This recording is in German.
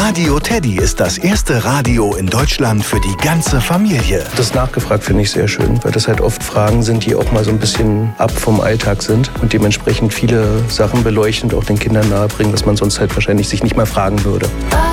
Radio Teddy ist das erste Radio in Deutschland für die ganze Familie. Das nachgefragt finde ich sehr schön, weil das halt oft Fragen sind, die auch mal so ein bisschen ab vom Alltag sind und dementsprechend viele Sachen beleuchten und auch den Kindern nahebringen, was man sonst halt wahrscheinlich sich nicht mal fragen würde.